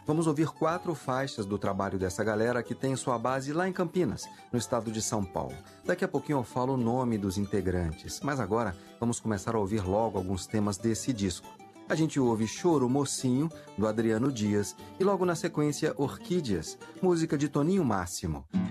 Vamos ouvir 4 faixas do trabalho dessa galera que tem sua base lá em Campinas, no estado de São Paulo. Daqui a pouquinho eu falo o nome dos integrantes, mas agora vamos começar a ouvir logo alguns temas desse disco. A gente ouve Choro Mocinho, do Adriano Dias, e logo na sequência Orquídeas, música de Toninho Máximo.